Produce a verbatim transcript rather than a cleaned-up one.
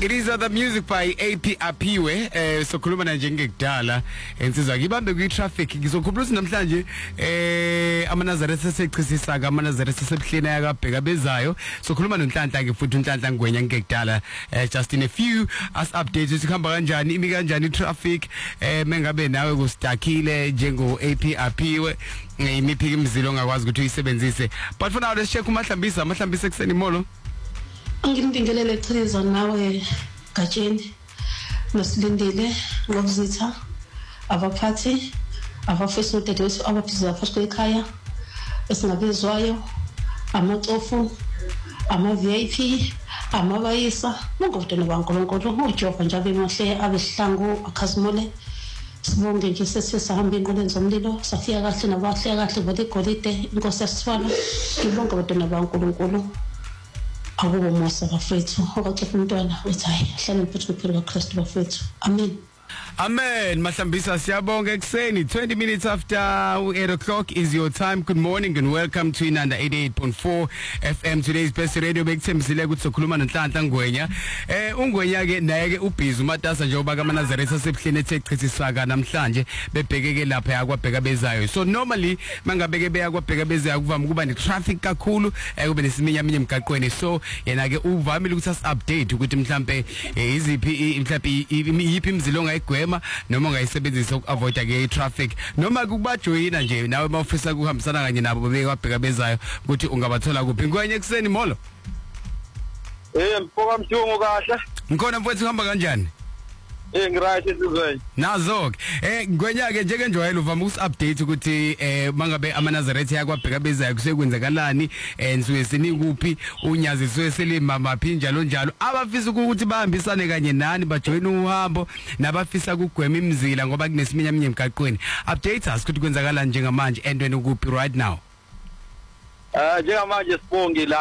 It is other music by A P Apiwe. Eh sokhuluma na njengekudala ensizwa ngibambe kwi traffic ngizokhuluma namhlanje eh amanazareth sesechisisa ka amanazareth sesebuhleni yakabheka bezayo sokhuluma noNhlanhla ke futhi uNhlanhla ngwenya ngekudala eh just in a few as updates sikhamba kanjani imi kanjani traffic eh mengabe nawe kustakile njengo A P Apiwe imiphiki imizilo ongakwazi ukuthi uyisebenzise but for now let's check uMahlambisa Mahlambisa kuseni molo. Ngimdingelele echiliza nawe Gatsheni nosilindile ngokuzitha abaphathi abafisa udadewethu abaphiza phakathi kwekhaya esingabezwayo amacofu ama V I P amabayisa ngokudena kwaNkulunkulu uJehova njalo emahle abesihlangu akhazimule sibonge nje sesihamba inqoleni zomlilo safika kahle nabahle kahle boligolide inkosi yasifana ngibonga abadona baNkulunkulu akubo mosa bafethu okacefa umntwana uthi hayi hlale mphethu kuphela kaKristu bafethu amen. Amen. Mahlambisa siyabonga ekseni twenty minutes after eight o'clock is your time. Good morning and welcome to Inanda eighty-eight point four F M. Today's best radio bekthembisile ukuthi sokhuluma noNhlanhla Ngwenya. Eh uNgwenya ke naye ke ubhizi uMatasa njengoba kaManazareth asebuhleni ethechisiswa ka namhlanje bebhekeke lapha yakwabheka bezayo. So normally mangabeke beya kwabheka bezayo kuvama kuba ne traffic kakhulu ekube nesiminyaminya emgaqweni. So yena ke uvamile ukuthi as update ukuthi mhlambe iziphi mhlambe iyiphi imizilo ngayigwema noma ungayisebenzisa ukuavoid ke traffic noma kubajoyina nje nawe mawufisa kuhambisana kanye nabo bekwabheka bezayo ukuthi ungabathola kuphi ngwenye ekseni molo. Eh mfoka mthungu kahle Ngikhona mfowethu uhamba kanjani? Eh ngiright sizwe Nazo eh ngwenya ke njeke njwayelo uvama usi-update ukuthi eh mangabe amanazareth yakwabheka bezayo kusekwenzakalani eh nsuke sinikuphi unyazi suke selima maphi njalo njalo abafisa ukuthi bahambisane kanye nani bajoyina uhambo nabafisa kugwema imizila ngoba kunesiminyaminya emgaqweni update us ukuthi kwenzakalani njengamanje endweni ukuphi right now. Eh njengamanje sibonge la